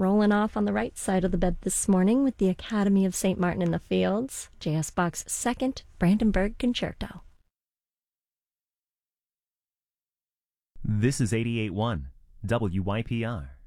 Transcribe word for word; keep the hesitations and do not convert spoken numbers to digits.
rolling off on the right side of the bed this morning with the Academy of Saint Martin in the Fields, J S Bach's Second Brandenburg Concerto. This is eighty-eight point one W Y P R.